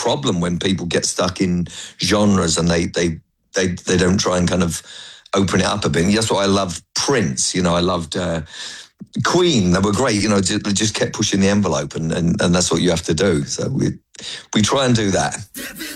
problem when people get stuck in genres and they don't try and kind of open it up a bit. And that's what I love. Prince, I loved Queen. They were great. They just kept pushing the envelope, and that's what you have to do. So we try and do that.